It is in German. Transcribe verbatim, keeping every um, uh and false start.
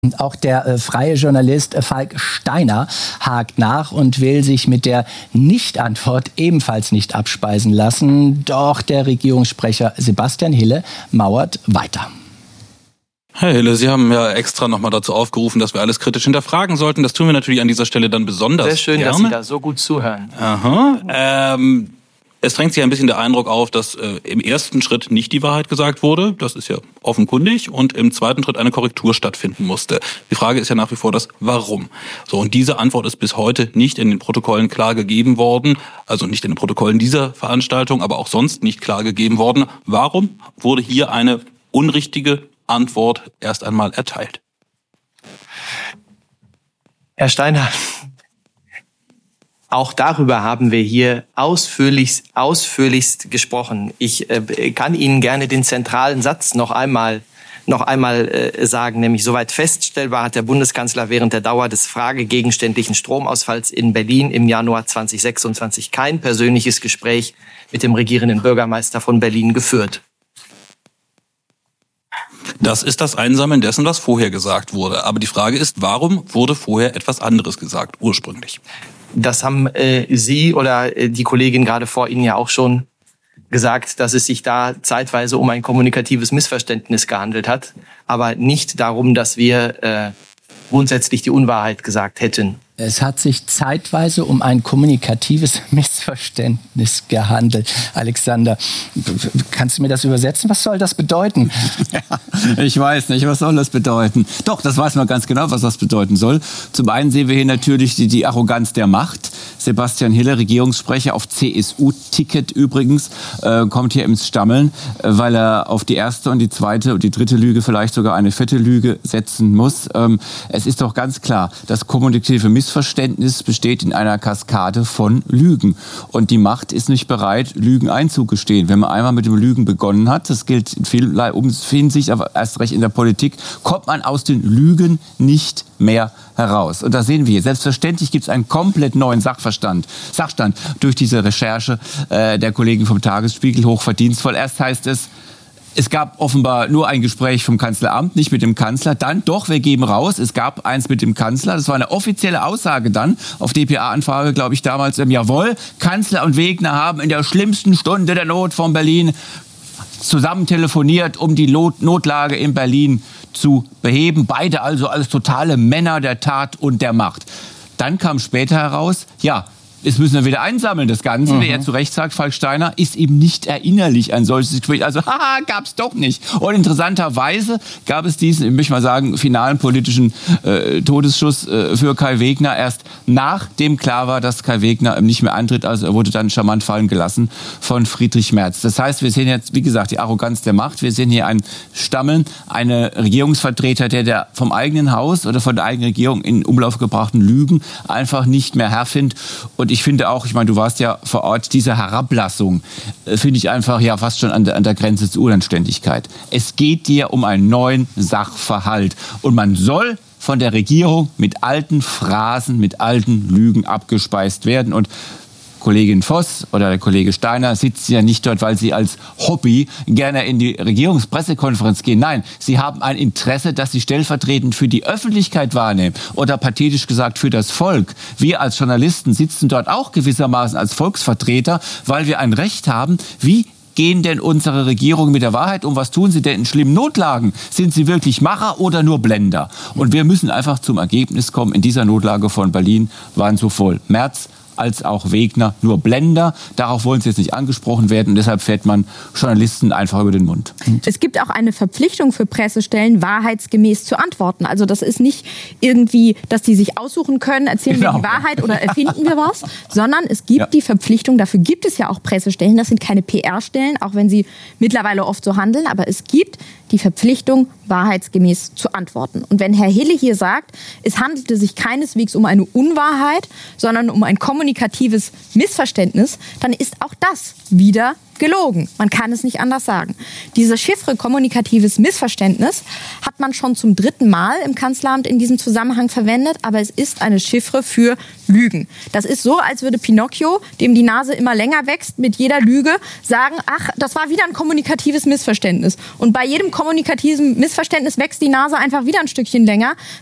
Auch der äh, freie Journalist äh, Falk Steiner hakt nach und will sich mit der Nicht-Antwort ebenfalls nicht abspeisen lassen. Doch der Regierungssprecher Sebastian Hille mauert weiter. Herr Hille, Sie haben ja extra nochmal dazu aufgerufen, dass wir alles kritisch hinterfragen sollten. Das tun wir natürlich an dieser Stelle dann besonders Sehr schön, gerne. dass Sie da so gut zuhören. Aha. Ähm, es drängt sich ein bisschen der Eindruck auf, dass äh, im ersten Schritt nicht die Wahrheit gesagt wurde. Das ist ja offenkundig. Und im zweiten Schritt eine Korrektur stattfinden musste. Die Frage ist ja nach wie vor das Warum. So, und diese Antwort ist bis heute nicht in den Protokollen klar gegeben worden. Also nicht in den Protokollen dieser Veranstaltung, aber auch sonst nicht klar gegeben worden. Warum wurde hier eine unrichtige Antwort erst einmal erteilt? Herr Steiner, auch darüber haben wir hier ausführlichst, ausführlichst gesprochen. Ich äh, kann Ihnen gerne den zentralen Satz noch einmal, noch einmal äh, sagen, nämlich soweit feststellbar hat der Bundeskanzler während der Dauer des fragegegenständlichen Stromausfalls in Berlin im Januar zweitausendsechsundzwanzig kein persönliches Gespräch mit dem regierenden Bürgermeister von Berlin geführt. Das ist das Einsammeln dessen, was vorher gesagt wurde. Aber die Frage ist, warum wurde vorher etwas anderes gesagt, ursprünglich? Das haben äh, Sie oder äh, die Kollegin gerade vor Ihnen ja auch schon gesagt, dass es sich da zeitweise um ein kommunikatives Missverständnis gehandelt hat, aber nicht darum, dass wir äh, grundsätzlich die Unwahrheit gesagt hätten. Es hat sich zeitweise um ein kommunikatives Missverständnis gehandelt. Alexander, kannst du mir das übersetzen? Was soll das bedeuten? Ja, ich weiß nicht, was soll das bedeuten? Doch, das weiß man ganz genau, was das bedeuten soll. Zum einen sehen wir hier natürlich die, die Arroganz der Macht. Sebastian Hille, Regierungssprecher auf C S U-Ticket übrigens, äh, kommt hier ins Stammeln, äh, weil er auf die erste und die zweite und die dritte Lüge, vielleicht sogar eine vierte Lüge setzen muss. Ähm, es ist doch ganz klar, das kommunikative Missverständnis besteht in einer Kaskade von Lügen. Und die Macht ist nicht bereit, Lügen einzugestehen. Wenn man einmal mit dem Lügen begonnen hat, das gilt in vielerlei Hinsicht, aber erst recht in der Politik, kommt man aus den Lügen nicht mehr heraus. Und da sehen wir, selbstverständlich gibt es einen komplett neuen Sachverstand, Sachstand durch diese Recherche äh, der Kollegen vom Tagesspiegel, hochverdienstvoll. Erst heißt es, es gab offenbar nur ein Gespräch vom Kanzleramt, nicht mit dem Kanzler. Dann doch, wir geben raus, es gab eins mit dem Kanzler. Das war eine offizielle Aussage dann, auf D P A-Anfrage, glaube ich, damals. Ähm, jawohl, Kanzler und Wegner haben in der schlimmsten Stunde der Not von Berlin zusammen telefoniert, um die Not- Notlage in Berlin zu beheben. Beide also als totale Männer der Tat und der Macht. Dann kam später heraus, ja, jetzt müssen wir wieder einsammeln, das Ganze, mhm. wie er zu Recht sagt, Falk Steiner, ist eben nicht erinnerlich ein solches Gespräch. Also, haha, gab's doch nicht. Und interessanterweise gab es diesen, ich möchte mal sagen, finalen politischen äh, Todesschuss äh, für Kai Wegner erst nachdem klar war, dass Kai Wegner nicht mehr antritt. Also er wurde dann charmant fallen gelassen von Friedrich Merz. Das heißt, wir sehen jetzt, wie gesagt, die Arroganz der Macht. Wir sehen hier ein Stammeln, eine Regierungsvertreter, der, der vom eigenen Haus oder von der eigenen Regierung in Umlauf gebrachten Lügen einfach nicht mehr Herr findet. Und ich finde auch, ich meine, du warst ja vor Ort, diese Herablassung äh, finde ich einfach ja fast schon an der, an der Grenze zur Unanständigkeit. Es geht dir um einen neuen Sachverhalt. Und man soll von der Regierung mit alten Phrasen, mit alten Lügen abgespeist werden. Und Kollegin Voss oder der Kollege Steiner sitzen ja nicht dort, weil sie als Hobby gerne in die Regierungspressekonferenz gehen. Nein, sie haben ein Interesse, das sie stellvertretend für die Öffentlichkeit wahrnehmen oder pathetisch gesagt für das Volk. Wir als Journalisten sitzen dort auch gewissermaßen als Volksvertreter, weil wir ein Recht haben, wie gehen denn unsere Regierungen mit der Wahrheit um? Was tun sie denn in schlimmen Notlagen? Sind sie wirklich Macher oder nur Blender? Und wir müssen einfach zum Ergebnis kommen, in dieser Notlage von Berlin waren sowohl Merz als auch Wegner nur Blender. Darauf wollen sie jetzt nicht angesprochen werden und deshalb fährt man Journalisten einfach über den Mund. Es gibt auch eine Verpflichtung für Pressestellen, wahrheitsgemäß zu antworten. Also das ist nicht irgendwie, dass die sich aussuchen können, erzählen genau. wir die Wahrheit oder erfinden wir was, sondern es gibt ja. die Verpflichtung, dafür gibt es ja auch Pressestellen, das sind keine P R-Stellen, auch wenn sie mittlerweile oft so handeln, aber es gibt die Verpflichtung, wahrheitsgemäß zu antworten. Und wenn Herr Hille hier sagt, es handelte sich keineswegs um eine Unwahrheit, sondern um ein kommunikatives Missverständnis, dann ist auch das wieder gelogen. Man kann es nicht anders sagen. Diese Chiffre kommunikatives Missverständnis hat man schon zum dritten Mal im Kanzleramt in diesem Zusammenhang verwendet, aber es ist eine Chiffre für Lügen. Das ist so, als würde Pinocchio, dem die Nase immer länger wächst, mit jeder Lüge sagen, ach, das war wieder ein kommunikatives Missverständnis. Und bei jedem kommunikativen Missverständnis wächst die Nase einfach wieder ein Stückchen länger,